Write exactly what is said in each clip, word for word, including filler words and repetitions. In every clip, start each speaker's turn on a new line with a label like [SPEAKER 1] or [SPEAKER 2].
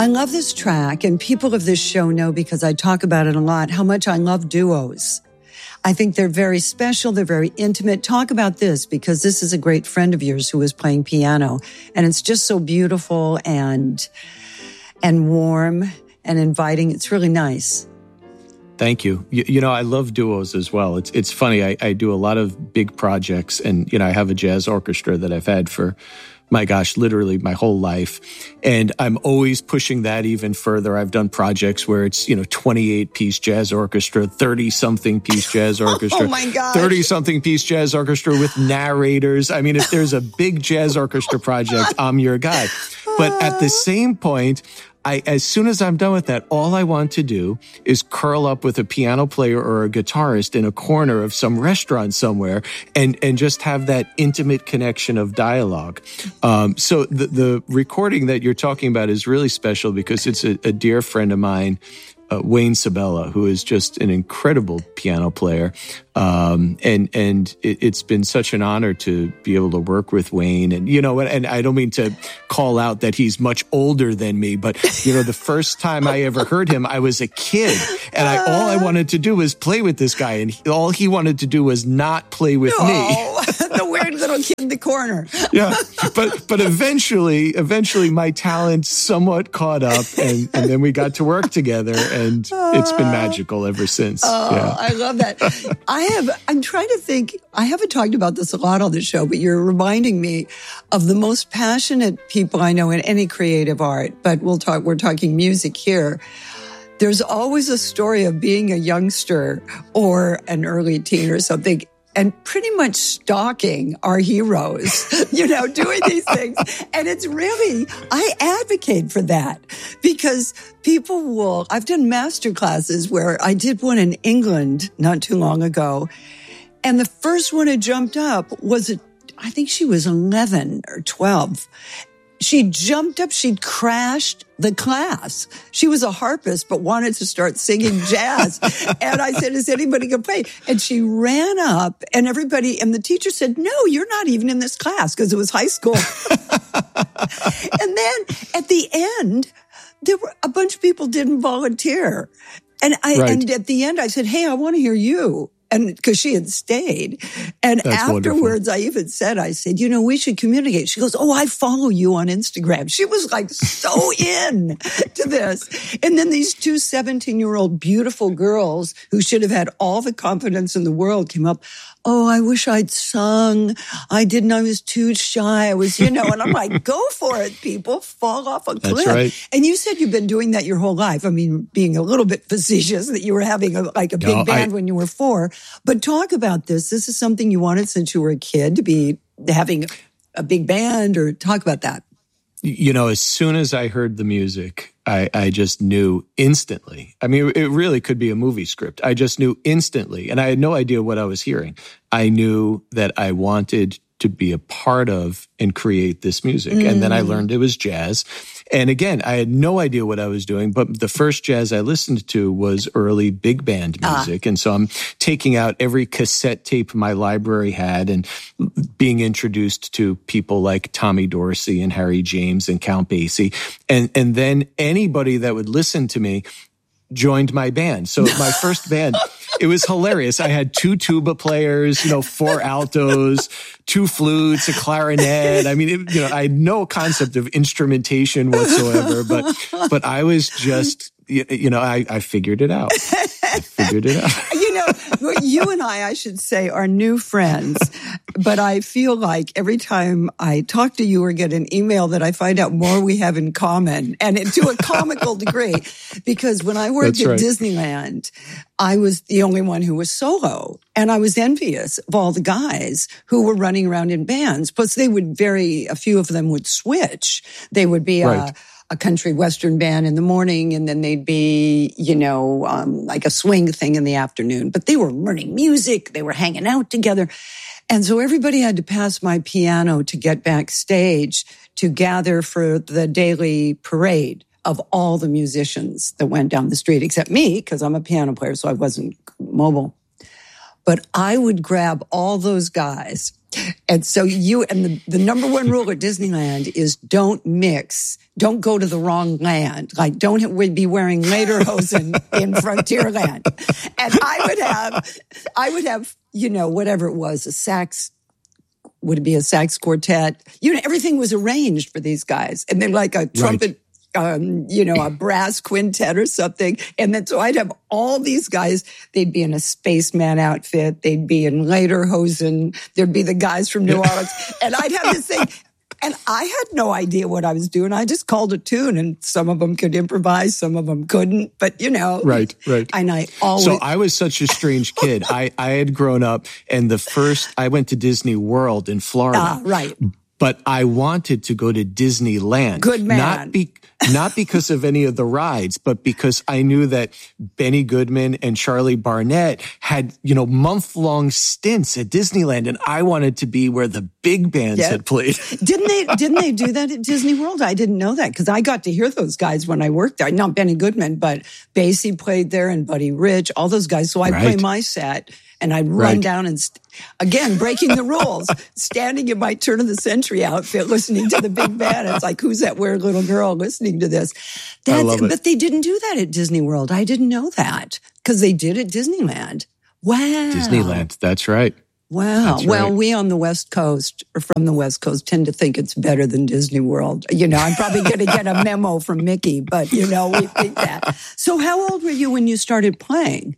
[SPEAKER 1] I love this track, and people of this show know because I talk about it a lot, how much I love duos. I think they're very special. They're very intimate. Talk about this, because this is a great friend of yours who is playing piano, and it's just so beautiful and and warm and inviting. It's really nice.
[SPEAKER 2] Thank you. you. You know, I love duos as well. It's it's funny. I, I do a lot of big projects, and, you know, I have a jazz orchestra that I've had for, my gosh, literally my whole life. And I'm always pushing that even further. I've done projects where it's, you know, twenty-eight piece jazz orchestra, thirty-something piece jazz orchestra,
[SPEAKER 1] oh my gosh.
[SPEAKER 2] thirty-something piece jazz orchestra with narrators. I mean, if there's a big jazz orchestra project, I'm your guy. But at the same point, I, as soon as I'm done with that, all I want to do is curl up with a piano player or a guitarist in a corner of some restaurant somewhere and, and just have that intimate connection of dialogue. Um, so the, the recording that you're talking about is really special because it's a, a dear friend of mine, uh, Wayne Sabella, who is just an incredible piano player. Um, and, and it, it's been such an honor to be able to work with Wayne. And, you know, and I don't mean to call out that he's much older than me, but, you know, the first time I ever heard him, I was a kid, and I, all I wanted to do was play with this guy. And he, all he wanted to do was not play with
[SPEAKER 1] no,
[SPEAKER 2] me.
[SPEAKER 1] The weird little kid in the corner.
[SPEAKER 2] Yeah. But, but eventually, eventually my talent somewhat caught up, and, and then we got to work together, and it's been magical ever since.
[SPEAKER 1] Oh,
[SPEAKER 2] yeah.
[SPEAKER 1] I love that. I have, I'm trying to think, I haven't talked about this a lot on the show, but you're reminding me of the most passionate people I know in any creative art, but we'll talk, we're talking music here. There's always a story of being a youngster or an early teen or something, and pretty much stalking our heroes, you know, doing these things. And it's really, I advocate for that because people will, I've done master classes where I did one in England not too long ago. And the first one that jumped up was, a, I think she was eleven or twelve. She jumped up, she'd crashed the class. She was a harpist, but wanted to start singing jazz. And I said, is anybody going to play? And she ran up, and everybody, and the teacher said, no, you're not even in this class, because it was high school. And then at the end, there were a bunch of people didn't volunteer. And I, right. and at the end, I said, hey, I want to hear you. And because she had stayed. And That's afterwards, wonderful. I even said, I said, you know, we should communicate. She goes, oh, I follow you on Instagram. She was like so in to this. And then these two seventeen-year-old beautiful girls who should have had all the confidence in the world came up. Oh, I wish I'd sung. I didn't. I was too shy. I was, you know, and I'm like, go for it, people. Fall off a cliff.
[SPEAKER 2] That's right.
[SPEAKER 1] And you said you've been doing that your whole life. I mean, being a little bit facetious that you were having a, like a big no, band I, when you were four. But talk about this. This is something you wanted since you were a kid, to be having a big band, or talk about that.
[SPEAKER 2] You know, as soon as I heard the music, I, I just knew instantly. I mean, it really could be a movie script. I just knew instantly, and I had no idea what I was hearing. I knew that I wanted to be a part of and create this music. Mm. And then I learned it was jazz. And again, I had no idea what I was doing, but the first jazz I listened to was early big band music. Ah. And so I'm taking out every cassette tape my library had and being introduced to people like Tommy Dorsey and Harry James and Count Basie. And, and then anybody that would listen to me joined my band. So my first band, it was hilarious. I had two tuba players, you know, four altos, two flutes, a clarinet. I mean, it, you know, I had no concept of instrumentation whatsoever, but, but I was just, you know, I, I figured it out. I figured it out.
[SPEAKER 1] You know, you and I, I should say, are new friends, but I feel like every time I talk to you or get an email that I find out more we have in common, and to a comical degree, because when I worked That's at right. Disneyland, I was the only one who was solo, and I was envious of all the guys who were running around in bands. Plus, they would very, a few of them would switch. They would be right. a a country western band in the morning, and then they'd be, you know, um, like a swing thing in the afternoon. But they were learning music. They were hanging out together. And so everybody had to pass my piano to get backstage to gather for the daily parade of all the musicians that went down the street, except me, because I'm a piano player, so I wasn't mobile. But I would grab all those guys And so you, and the, the number one rule at Disneyland is don't mix, don't go to the wrong land. Like don't be wearing lederhosen in Frontierland. And I would have, I would have, you know, whatever it was, a sax, would it be a sax quartet? You know, everything was arranged for these guys. And they're like a trumpet, right. Um, you know, a brass quintet or something. And then so I'd have all these guys. They'd be in a spaceman outfit. They'd be in lederhosen. There'd be the guys from New Orleans. And I'd have this thing. And I had no idea what I was doing. I just called a tune, and some of them could improvise, some of them couldn't. But, you know.
[SPEAKER 2] Right, right.
[SPEAKER 1] And I always.
[SPEAKER 2] So I was such a strange kid. I, I had grown up, and the first, I went to Disney World in Florida.
[SPEAKER 1] Ah, right.
[SPEAKER 2] But I wanted to go to Disneyland.
[SPEAKER 1] Good man.
[SPEAKER 2] Not, be, not because of any of the rides, but because I knew that Benny Goodman and Charlie Barnett had, you know, month-long stints at Disneyland, and I wanted to be where the big bands yeah. had played.
[SPEAKER 1] Didn't they, didn't they do that at Disney World? I didn't know that because I got to hear those guys when I worked there. Not Benny Goodman, but Basie played there and Buddy Rich, all those guys. So I'd right. play my set. And I'd run right. down and, st- again, breaking the rules, standing in my turn of the century outfit, listening to the big band. It's like, who's that weird little girl listening to this? That's,
[SPEAKER 2] I love it.
[SPEAKER 1] But they didn't do that at Disney World. I didn't know that because they did at Disneyland. Wow.
[SPEAKER 2] Disneyland. That's right.
[SPEAKER 1] Wow.
[SPEAKER 2] That's
[SPEAKER 1] well,
[SPEAKER 2] right.
[SPEAKER 1] we on the West Coast, or from the West Coast, tend to think it's better than Disney World. You know, I'm probably going to get a memo from Mickey, but, you know, we think that. So how old were you when you started playing?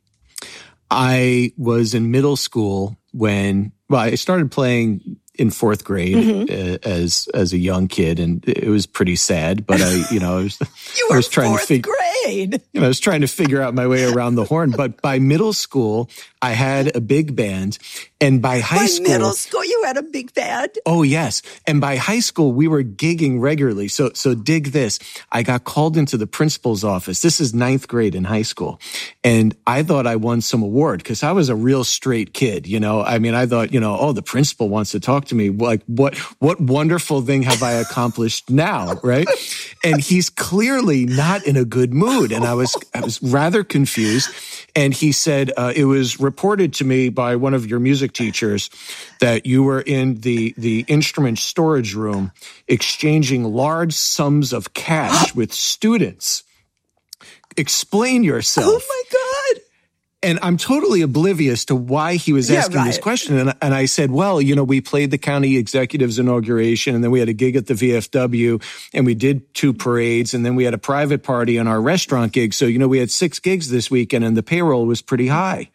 [SPEAKER 2] I was in middle school when, well, I started playing in fourth grade mm-hmm. uh, as as a young kid, and it was pretty sad. But I, you know, I was,
[SPEAKER 1] you were
[SPEAKER 2] I was trying
[SPEAKER 1] fourth
[SPEAKER 2] to figure,
[SPEAKER 1] grade.
[SPEAKER 2] You know, I was trying to figure out my way around the horn. But by middle school, I had a big band, and by high
[SPEAKER 1] by
[SPEAKER 2] school,
[SPEAKER 1] middle school, you had a big band.
[SPEAKER 2] Oh yes, and by high school, we were gigging regularly. So, so dig this. I got called into the principal's office. This is ninth grade in high school, and I thought I won some award because I was a real straight kid. You know, I mean, I thought, you know, oh, the principal wants to talk to me. Like, what, what wonderful thing have I accomplished now, right? And he's clearly not in a good mood, and I was, I was rather confused. And he said, uh, it was reported to me by one of your music teachers that you were in the, the instrument storage room exchanging large sums of cash with students. Explain yourself.
[SPEAKER 1] Oh my God.
[SPEAKER 2] And I'm totally oblivious to why he was asking yeah, right. this question. And, and I said, well, you know, we played the county executive's inauguration, and then we had a gig at the V F W, and we did two parades, and then we had a private party on our restaurant gig. So, you know, we had six gigs this weekend, and the payroll was pretty high.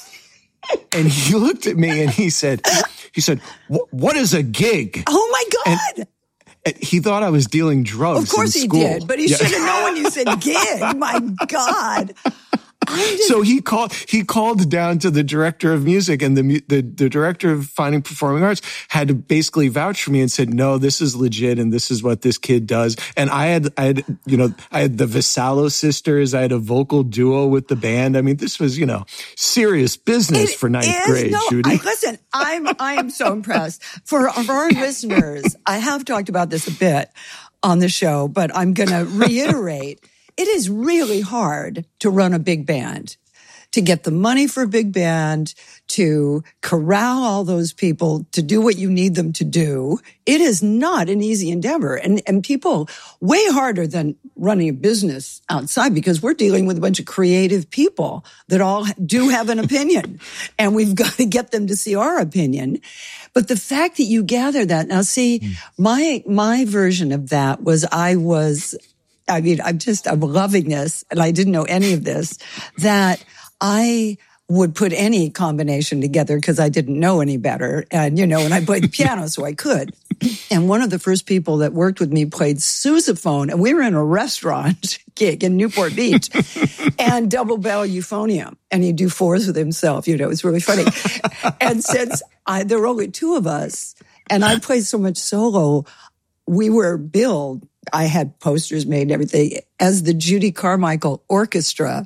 [SPEAKER 2] And he looked at me and he said, he said, what is a gig?
[SPEAKER 1] Oh my God.
[SPEAKER 2] And he thought I was dealing drugs.
[SPEAKER 1] Of course
[SPEAKER 2] in
[SPEAKER 1] he
[SPEAKER 2] school.
[SPEAKER 1] did, but he yeah. should have known when you said gig. My God. Just...
[SPEAKER 2] So he called. He called down to the director of music, and the, the the director of Fine and Performing Arts had to basically vouch for me and said, "No, this is legit, and this is what this kid does." And I had, I had, you know, I had the Vassallo sisters. I had a vocal duo with the band. I mean, this was, you know, serious business it for ninth is, grade,
[SPEAKER 1] no,
[SPEAKER 2] Judy.
[SPEAKER 1] I, listen, I'm I am so impressed. For, for our listeners, I have talked about this a bit on the show, but I'm going to reiterate. It is really hard to run a big band, to get the money for a big band, to corral all those people, to do what you need them to do. It is not an easy endeavor. And, and people way harder than running a business outside, because we're dealing with a bunch of creative people that all do have an opinion, and we've got to get them to see our opinion. But the fact that you gather that, now see, mm. my, my version of that was I was, I mean, I'm just, I'm loving this, and I didn't know any of this, that I would put any combination together because I didn't know any better. And, you know, and I played the piano, so I could. And one of the first people that worked with me played sousaphone, and we were in a restaurant gig in Newport Beach, and double bell euphonium, and he'd do fours with himself. You know, it was really funny. And since I, there were only two of us, and I played so much solo, we were billed. I had posters made and everything as the Judy Carmichael Orchestra.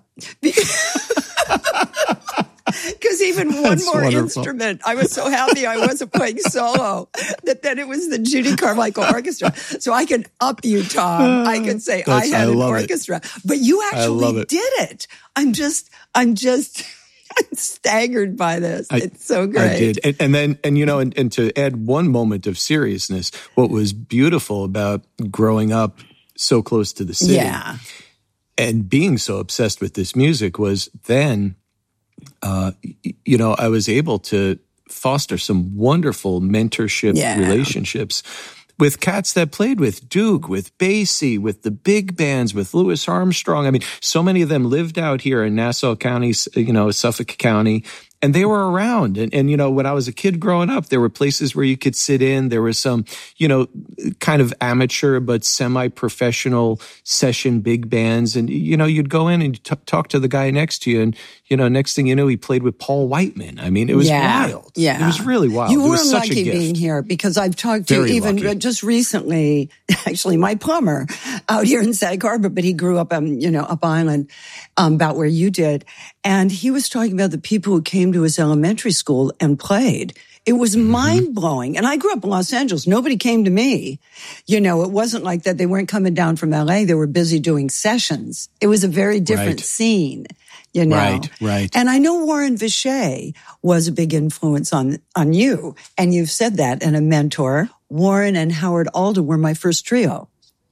[SPEAKER 1] Because even one
[SPEAKER 2] That's
[SPEAKER 1] more
[SPEAKER 2] wonderful.
[SPEAKER 1] instrument, I was so happy I wasn't playing solo that then it was the Judy Carmichael Orchestra. So I can up you, Tom. I can say
[SPEAKER 2] That's,
[SPEAKER 1] I had
[SPEAKER 2] I
[SPEAKER 1] an
[SPEAKER 2] love
[SPEAKER 1] orchestra, it. But you actually
[SPEAKER 2] it.
[SPEAKER 1] did it. I'm just, I'm just. I'm staggered by this.
[SPEAKER 2] I,
[SPEAKER 1] it's so great.
[SPEAKER 2] I did. And, and then, and you know, and, and to add one moment of seriousness, what was beautiful about growing up so close to the city
[SPEAKER 1] yeah.
[SPEAKER 2] and being so obsessed with this music was then, uh, you know, I was able to foster some wonderful mentorship
[SPEAKER 1] yeah. relationships
[SPEAKER 2] with cats that played with Duke, with Basie, with the big bands, with Louis Armstrong. I mean, so many of them lived out here in Nassau County, you know, Suffolk County, and they were around. And, and, you know, when I was a kid growing up, there were places where you could sit in. There was some, you know, kind of amateur but semi-professional session big bands. And, you know, you'd go in and t- talk to the guy next to you. And, you know, next thing you know, he played with Paul Whiteman. I mean, it was
[SPEAKER 1] yeah.
[SPEAKER 2] wild.
[SPEAKER 1] Yeah.
[SPEAKER 2] It was really wild.
[SPEAKER 1] You
[SPEAKER 2] it
[SPEAKER 1] were
[SPEAKER 2] was such
[SPEAKER 1] lucky
[SPEAKER 2] a gift.
[SPEAKER 1] being here because I've talked to
[SPEAKER 2] Very
[SPEAKER 1] even
[SPEAKER 2] lucky.
[SPEAKER 1] just recently, actually, my plumber out here in Sag Harbor, but he grew up, um, you know, up island, um, about where you did. And he was talking about the people who came to his elementary school and played. It was mm-hmm. mind-blowing. And I grew up in Los Angeles. Nobody came to me. You know, it wasn't like that. They weren't coming down from L A. They were busy doing sessions. It was a very different
[SPEAKER 2] right.
[SPEAKER 1] scene, you know.
[SPEAKER 2] Right, right.
[SPEAKER 1] And I know Warren Vichet was a big influence on, on you. And you've said that, and a mentor. Warren and Howard Alden were my first trio.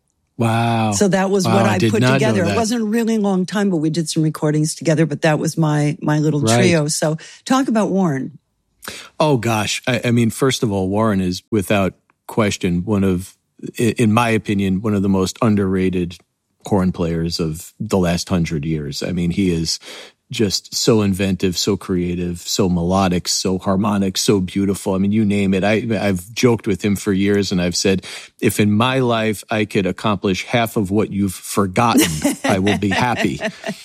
[SPEAKER 2] Wow.
[SPEAKER 1] So that was
[SPEAKER 2] wow,
[SPEAKER 1] what I,
[SPEAKER 2] I did
[SPEAKER 1] put
[SPEAKER 2] not
[SPEAKER 1] together.
[SPEAKER 2] know that.
[SPEAKER 1] It wasn't a really long time, but we did some recordings together. But that was my my little
[SPEAKER 2] right.
[SPEAKER 1] trio. So talk about Warren.
[SPEAKER 2] Oh, gosh. I, I mean, first of all, Warren is without question one of, in my opinion, one of the most underrated horn players of the last hundred years. I mean, he is just so inventive, so creative, so melodic, so harmonic, so beautiful. I mean, you name it. I, I've joked with him for years, and I've said, if in my life I could accomplish half of what you've forgotten, I will be happy.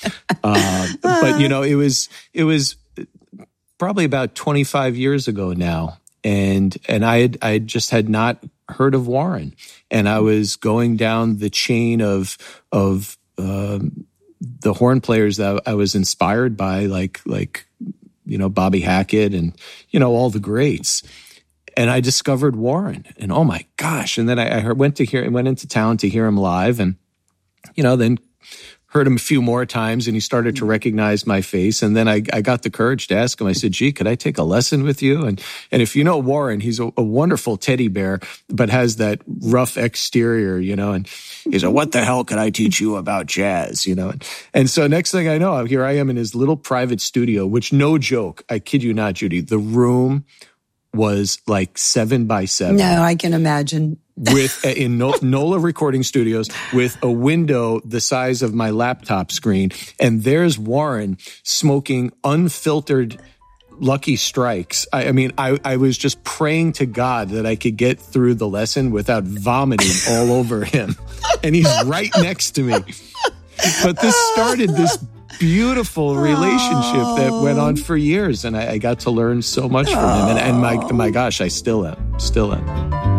[SPEAKER 2] Uh, but, you know, it was, it was probably about twenty-five years ago now. And, and I had, I just had not heard of Warren. And I was going down the chain of, of, um, the horn players that I was inspired by, like, like, you know, Bobby Hackett and, you know, all the greats. And I discovered Warren, and oh my gosh. And then I, I heard, went to hear, went into town to hear him live, and, you know, then heard him a few more times, and he started to recognize my face. And then I, I got the courage to ask him. I said, gee, could I take a lesson with you? And, and if you know Warren, he's a, a wonderful teddy bear, but has that rough exterior, you know, and he said, what the hell could I teach you about jazz? You know? And, and so next thing I know, here I am in his little private studio, which, no joke, I kid you not, Judy, the room was like seven by seven.
[SPEAKER 1] No, I can imagine.
[SPEAKER 2] With in NOLA Recording Studios, with a window the size of my laptop screen, and there's Warren smoking unfiltered Lucky Strikes. I, I mean, I, I was just praying to God that I could get through the lesson without vomiting all over him, and he's right next to me. But this started this beautiful relationship that went on for years, and I, I got to learn so much from him. And, and my my gosh, I still am, still am.